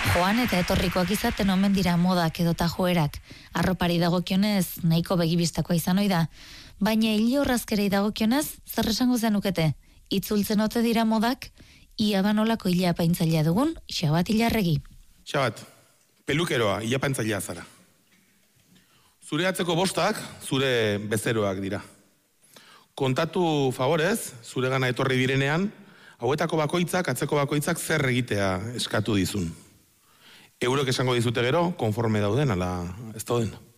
Joan eta etorrikoak izaten omen dira modak edota joerak. Arropari dagokionez nahiko begibistakoa izan ohi da. Baina ilorrazkerei dagokionez, zer esango zenukete? Itzultzen ote dira modak? Ia banolako ilapaintzailea dugun, Xabat Ilarregi. Xabat, pelukeroa, ilapaintzailea zara. Zure atzeko bostak, zure bezeroak dira. Kontatu favorez, zure gana etorri direnean, hauetako bakoitzak, atzeko bakoitzak zer egitea eskatu dizun. Eurok esango dizute gero, konforme dauden, ala ez dauden.